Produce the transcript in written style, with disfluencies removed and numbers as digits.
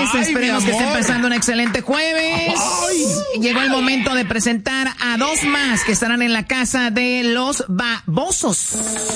Esperemos que estén pasando un excelente jueves. Llegó el momento de presentar a dos más que estarán en la casa de los babosos.